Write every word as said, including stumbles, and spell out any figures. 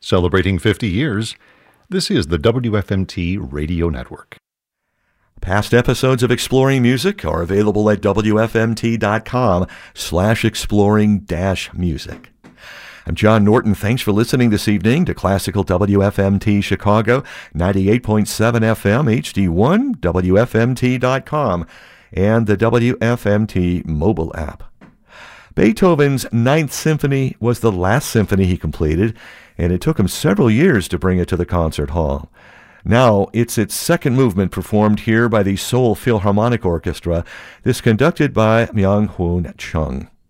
Celebrating fifty years, this is the W F M T Radio Network. Past episodes of Exploring Music are available at wfmt.com slash exploring dash music. I'm John Norton. Thanks for listening this evening to Classical W F M T Chicago, ninety-eight point seven F M, H D one, W F M T dot com, and the W F M T mobile app. Beethoven's Ninth Symphony was the last symphony he completed, and it took him several years to bring it to the concert hall. Now, it's its second movement performed here by the Seoul Philharmonic Orchestra, this conducted by Myung-Hoon Chung.